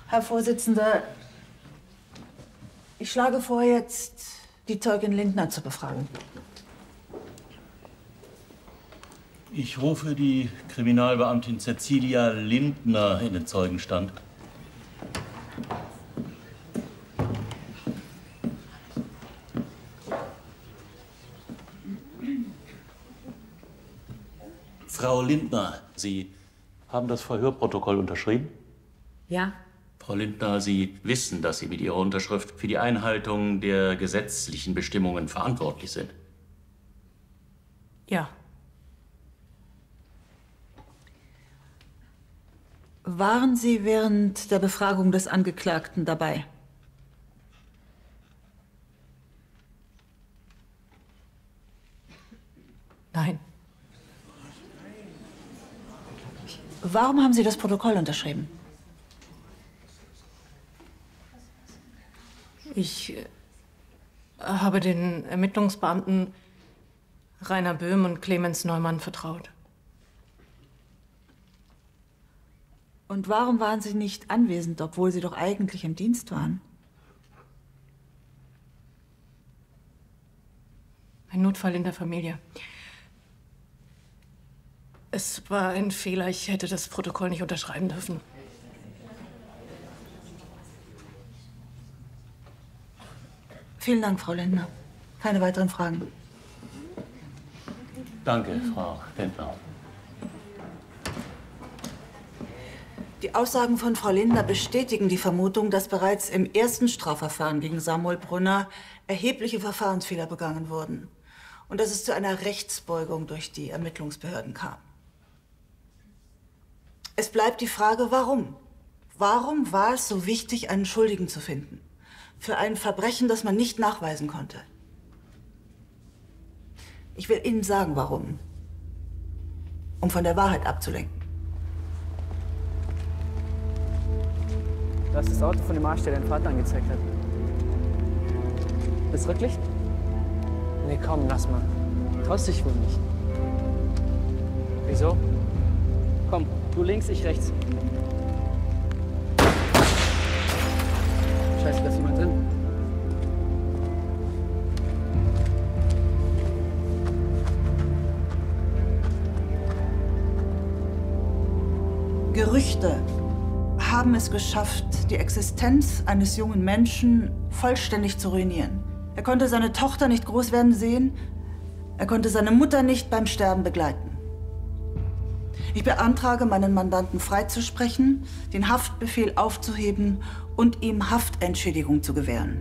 Herr Vorsitzender, ich schlage vor, jetzt die Zeugin Lindner zu befragen. Ich rufe die Kriminalbeamtin Cäcilia Lindner in den Zeugenstand. Frau Lindner, Sie haben das Verhörprotokoll unterschrieben? Ja. Frau Lindner, Sie wissen, dass Sie mit Ihrer Unterschrift für die Einhaltung der gesetzlichen Bestimmungen verantwortlich sind. Ja. Waren Sie während der Befragung des Angeklagten dabei? Nein. Warum haben Sie das Protokoll unterschrieben? Ich habe den Ermittlungsbeamten Rainer Böhm und Clemens Neumann vertraut. Und warum waren Sie nicht anwesend, obwohl Sie doch eigentlich im Dienst waren? Ein Notfall in der Familie. Es war ein Fehler. Ich hätte das Protokoll nicht unterschreiben dürfen. Vielen Dank, Frau Lindner. Keine weiteren Fragen. Danke, Frau Lindner. Die Aussagen von Frau Lindner bestätigen die Vermutung, dass bereits im ersten Strafverfahren gegen Samuel Brunner erhebliche Verfahrensfehler begangen wurden und dass es zu einer Rechtsbeugung durch die Ermittlungsbehörden kam. Es bleibt die Frage, warum? Warum war es so wichtig, einen Schuldigen zu finden? Für ein Verbrechen, das man nicht nachweisen konnte. Ich will Ihnen sagen, warum. Um von der Wahrheit abzulenken. Du hast das Auto von dem Arsch, der deinen Vater angezeigt hat. Das Rücklicht? Nee, komm, lass mal. Traust dich wohl nicht. Wieso? Komm, du links, ich rechts. Scheiße, da ist jemand drin. Gerüchte haben es geschafft, die Existenz eines jungen Menschen vollständig zu ruinieren. Er konnte seine Tochter nicht groß werden sehen, er konnte seine Mutter nicht beim Sterben begleiten. Ich beantrage, meinen Mandanten freizusprechen, den Haftbefehl aufzuheben und ihm Haftentschädigung zu gewähren.